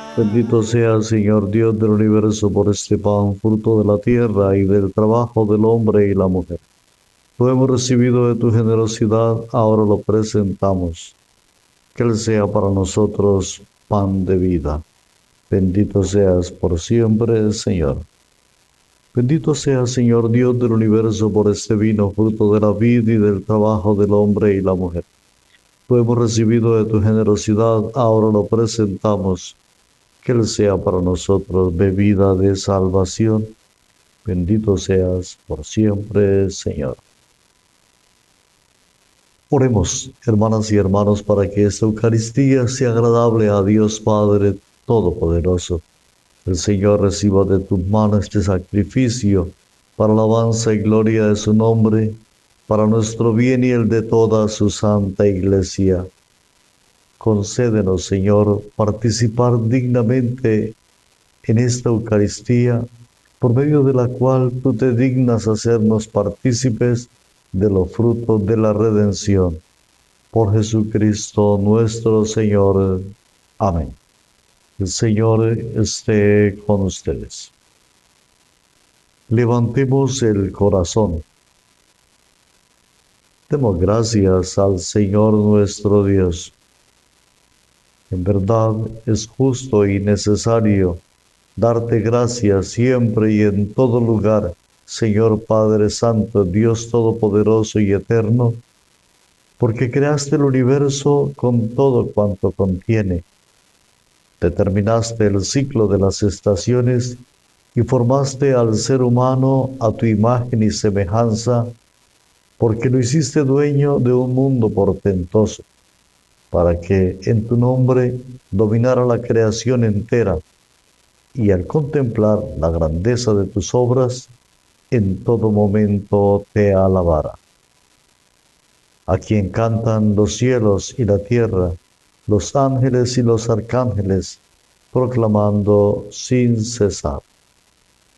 Bendito sea, Señor Dios del universo, por este pan, fruto de la tierra y del trabajo del hombre y la mujer. Lo hemos recibido de tu generosidad, ahora lo presentamos. Que Él sea para nosotros pan de vida. Bendito seas por siempre, Señor. Bendito sea, Señor Dios del universo, por este vino, fruto de la vida y del trabajo del hombre y la mujer. Lo hemos recibido de tu generosidad, ahora lo presentamos. Que Él sea para nosotros bebida de salvación. Bendito seas por siempre, Señor. Oremos, hermanas y hermanos, para que esta Eucaristía sea agradable a Dios Padre Todopoderoso. El Señor reciba de tus manos este sacrificio para alabanza y gloria de su nombre, para nuestro bien y el de toda su santa Iglesia. Concédenos, Señor, participar dignamente en esta Eucaristía, por medio de la cual tú te dignas hacernos partícipes de los frutos de la redención. Por Jesucristo nuestro Señor. Amén. El Señor esté con ustedes. Levantemos el corazón. Demos gracias al Señor nuestro Dios. En verdad es justo y necesario darte gracias siempre y en todo lugar, Señor Padre Santo, Dios Todopoderoso y Eterno, porque creaste el universo con todo cuanto contiene. Determinaste el ciclo de las estaciones y formaste al ser humano a tu imagen y semejanza, porque lo hiciste dueño de un mundo portentoso, para que en tu nombre dominara la creación entera, y al contemplar la grandeza de tus obras, en todo momento te alabara. A quien cantan los cielos y la tierra, los ángeles y los arcángeles, proclamando sin cesar.